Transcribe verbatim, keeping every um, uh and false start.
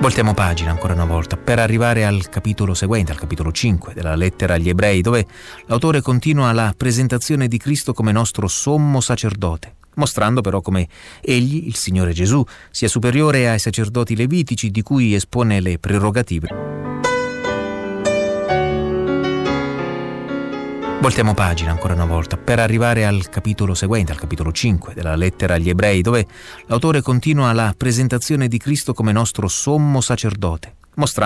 Voltiamo pagina ancora una volta per arrivare al capitolo seguente, al capitolo cinque della lettera agli Ebrei, dove l'autore continua la presentazione di Cristo come nostro sommo sacerdote, mostrando però come egli, il Signore Gesù, sia superiore ai sacerdoti levitici di cui espone le prerogative. Voltiamo pagina ancora una volta per arrivare al capitolo seguente, al capitolo cinque della lettera agli Ebrei, dove l'autore continua la presentazione di Cristo come nostro sommo sacerdote, mostrando